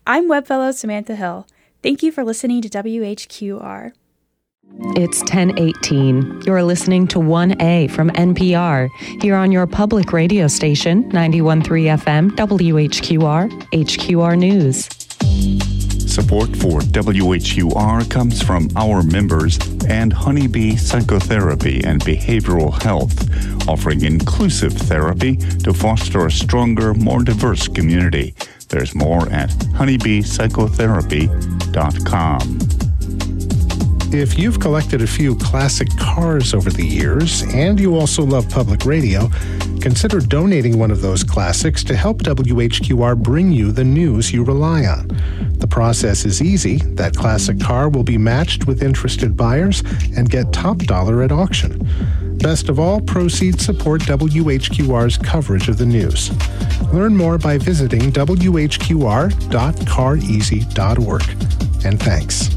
I'm Webfellow Samantha Hill. Thank you for listening to WHQR. It's 10:18. You're listening to 1A from NPR, here on your public radio station, 91.3 FM, WHQR, HQR News. Support for WHUR comes from our members and Honeybee Psychotherapy and Behavioral Health, offering inclusive therapy to foster a stronger, more diverse community. There's more at honeybeepsychotherapy.com. If you've collected a few classic cars over the years and you also love public radio, consider donating one of those classics to help WHQR bring you the news you rely on. The process is easy. That classic car will be matched with interested buyers and get top dollar at auction. Best of all, proceeds support WHQR's coverage of the news. Learn more by visiting whqr.careasy.org. And thanks.